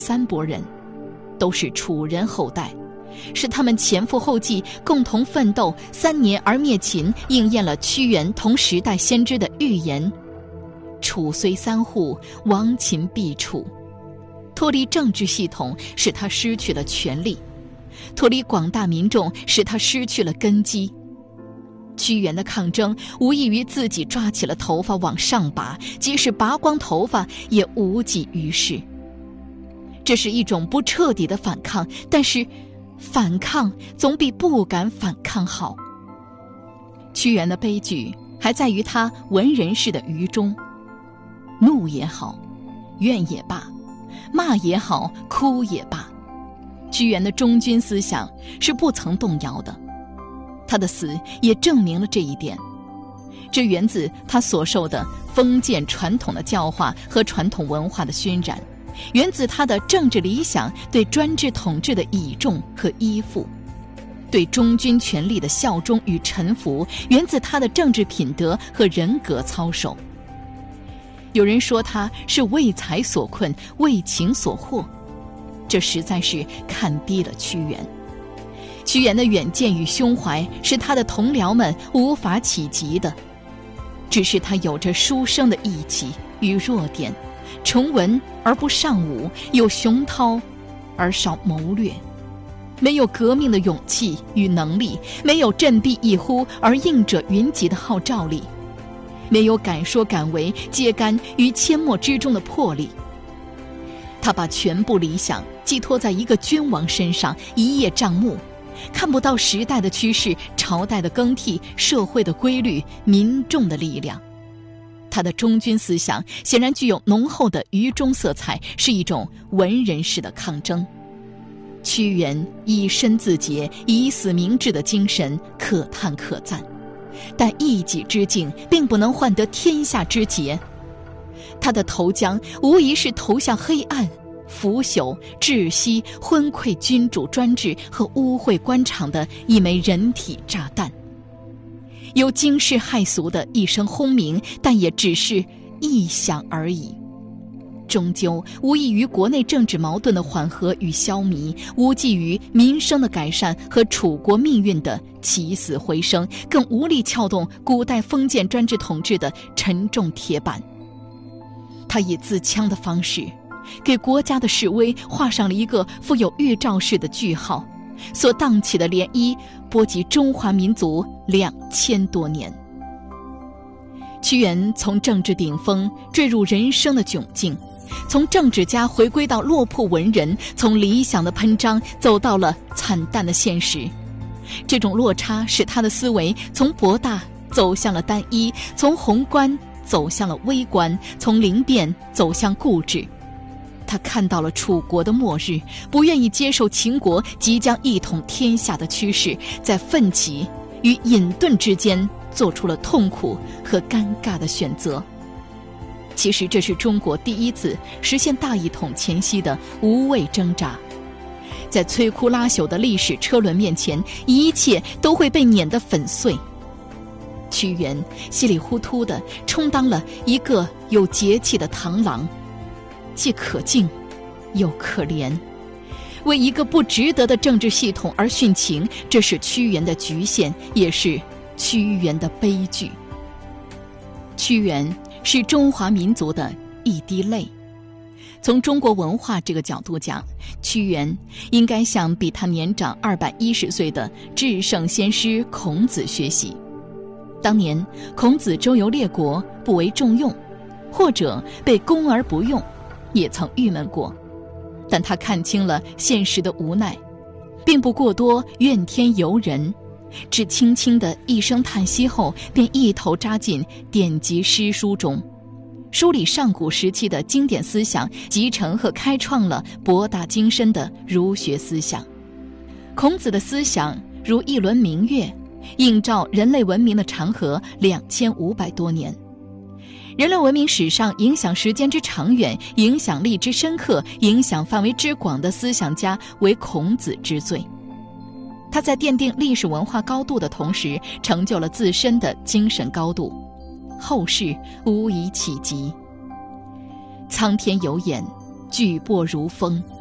3拨人，都是楚人后代，是他们前赴后继共同奋斗3年而灭秦，应验了屈原同时代先知的预言：楚虽3户，亡秦必楚。脱离政治系统使他失去了权力，脱离广大民众使他失去了根基。屈原的抗争无异于自己抓起了头发往上拔，即使拔光头发也无济于事。这是一种不彻底的反抗，但是反抗总比不敢反抗好。屈原的悲剧还在于他文人式的愚忠，怒也好，怨也罢，骂也好，哭也罢，屈原的忠君思想是不曾动摇的。他的死也证明了这一点，这源自他所受的封建传统的教化和传统文化的熏染，源自他的政治理想对专制统治的倚重和依附，对忠君权力的效忠与臣服，源自他的政治品德和人格操守。有人说他是为财所困，为情所惑，这实在是看低了屈原。屈原的远见与胸怀是他的同僚们无法企及的，只是他有着书生的义气与弱点，崇文而不尚武，有雄韬而少谋略，没有革命的勇气与能力，没有振臂一呼而应者云集的号召力，没有敢说敢为揭竿于阡陌之中的魄力。他把全部理想寄托在一个君王身上，一叶障目，看不到时代的趋势、朝代的更替、社会的规律、民众的力量。他的忠君思想显然具有浓厚的愚忠色彩，是一种文人式的抗争。屈原以身自竭、以死明志的精神可叹可赞，但一己之境并不能换得天下之节。他的投江无疑是投向黑暗、腐朽、窒息、昏聩君主专制和污秽官场的一枚人体炸弹。有惊世骇俗的一声轰鸣，但也只是一响而已，终究无异于国内政治矛盾的缓和与消弭，无济于民生的改善和楚国命运的起死回生，更无力撬动古代封建专制统治的沉重铁板。他以自戕的方式给国家的示威画上了一个富有预兆式的句号，所荡起的涟漪波及中华民族2000多年。屈原从政治顶峰坠入人生的窘境，从政治家回归到落魄文人，从理想的喷张走到了惨淡的现实。这种落差使他的思维从博大走向了单一，从宏观走向了微观，从灵变走向固执。他看到了楚国的末日，不愿意接受秦国即将一统天下的趋势，在奋起与隐遁之间做出了痛苦和尴尬的选择。其实这是中国第一次实现大一统前夕的无畏挣扎，在摧枯拉朽的历史车轮面前，一切都会被碾得粉碎。屈原稀里糊涂地充当了一个有节气的螳螂，既可敬又可怜，为一个不值得的政治系统而殉情，这是屈原的局限，也是屈原的悲剧。屈原是中华民族的一滴泪。从中国文化这个角度讲，屈原应该向比他年长210岁的至圣先师孔子学习。当年孔子周游列国，不为重用，或者被攻而不用，也曾郁闷过，但他看清了现实的无奈，并不过多怨天尤人，只轻轻的一声叹息后，便一头扎进典籍诗书中，梳理上古时期的经典思想，集成和开创了博大精深的儒学思想。孔子的思想如一轮明月，映照人类文明的长河2500多年。人类文明史上影响时间之长远、影响力之深刻、影响范围之广的思想家为孔子之最。他在奠定历史文化高度的同时，成就了自身的精神高度，后世无以企及。苍天有眼， 巨波如风。